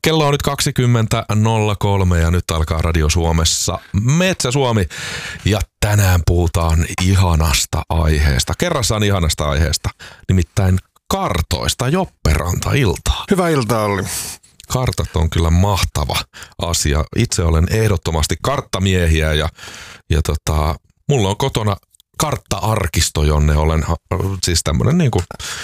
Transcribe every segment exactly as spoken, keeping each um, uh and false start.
Kello on nyt kaksikymmentä nolla kolme ja nyt alkaa Radio Suomessa Metsä Suomi. Ja tänään puhutaan ihanasta aiheesta, kerrassaan ihanasta aiheesta, nimittäin kartoista. Jopperanta, iltaa. Hyvää iltaa, Olli. Kartat on kyllä mahtava asia. Itse olen ehdottomasti karttamiehiä ja, ja tota, mulla on kotona kartta-arkisto, jonne olen siis tämmönen niinku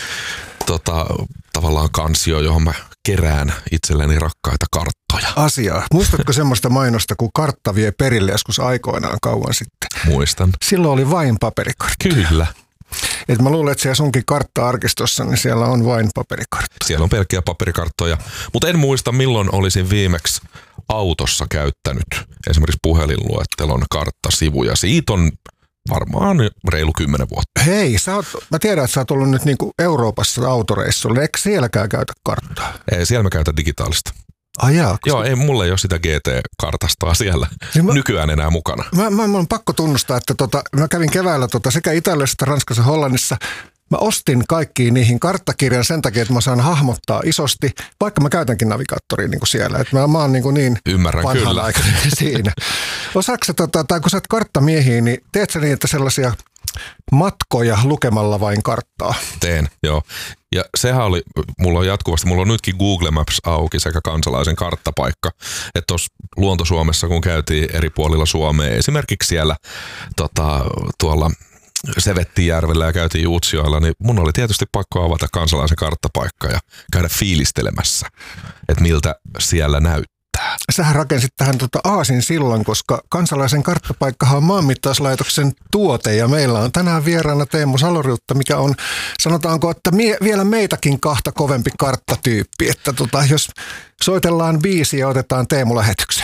tota, tavallaan kansio, johon mä kerään itselleni rakkaita karttoja. Asiaa. Muistatko semmoista mainosta, kun kartta vie perille joskus aikoinaan kauan sitten? Muistan. Silloin oli vain paperikartta. Kyllä. Et mä luulen, että siellä sunkin kartta-arkistossa, niin siellä on vain paperikartta. Siellä on pelkkiä paperikarttoja, mutta en muista milloin olisin viimeksi autossa käyttänyt esimerkiksi puhelinluettelon karttasivuja. Siitä on varmaan reilu kymmenen vuotta. Hei, sä oot, mä tiedän, että sä oot ollut nyt niinku Euroopassa autoreissulla. Eikö sielläkään käytä karttaa? Ei, siellä mä käytän digitaalista. Ai jaa, koska... Joo, ei, mulla ei ole sitä G T-kartastoa siellä niin mä, nykyään enää mukana. Mä, mä, mä on pakko tunnustaa, että tota, mä kävin keväällä tota, sekä Italiassa että Ranskassa ja Hollannissa. Mä ostin kaikkiin niihin karttakirjan sen takia, että mä saan hahmottaa isosti, vaikka mä käytänkin navigaattoria niin kuin siellä. Että mä, mä oon niin, niin Ymmärrän kyllä siinä. Osaatko sä, tota, tai kun sä oot karttamiehiä, niin teet sä niin, että sellaisia matkoja lukemalla vain karttaa? Teen, joo. Ja sehän oli, mulla on jatkuvasti, mulla on nytkin Google Maps auki sekä kansalaisen karttapaikka, että tuossa Luonto-Suomessa, kun käytiin eri puolilla Suomea, esimerkiksi siellä tota, tuolla Sevettijärvellä ja käytiin Utsjoella, niin mun oli tietysti pakko avata kansalaisen karttapaikka ja käydä fiilistelemässä, että miltä siellä näyttää. Sähän rakensit tähän tota aasin sillan, koska kansalaisen karttapaikkahan on maanmittauslaitoksen tuote ja meillä on tänään vieraana Teemu Saloriutta, mikä on, sanotaanko, että mie- vielä meitäkin kahta kovempi karttatyyppi, että tota, jos soitellaan biisi ja otetaan Teemu lähetykseen.